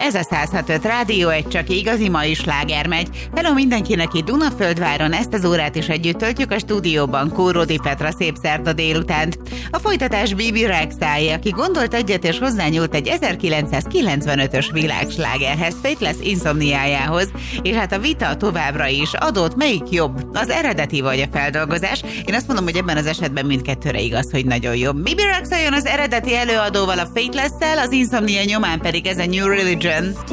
Ez a 106.5 Rádió, egy csak igazi mai sláger megy. Hello mindenkinek itt Dunaföldváron, ezt az órát is együtt töltjük a stúdióban Kóródi Petra szép szerda délutánt. A folytatás Bibi Rexháé, aki gondolt egyet és hozzányúlt egy 1995-ös világslágerhez, Faithless Insomniájához, és hát a vita továbbra is adott, melyik jobb, az eredeti vagy a feldolgozás. Én azt mondom, hogy ebben az esetben mindkettőre igaz, hogy nagyon jobb. Bibi Rexháé jön az eredeti előadóval, a Faithless-szel, az Insomnia nyomán pedig ez a New Religion.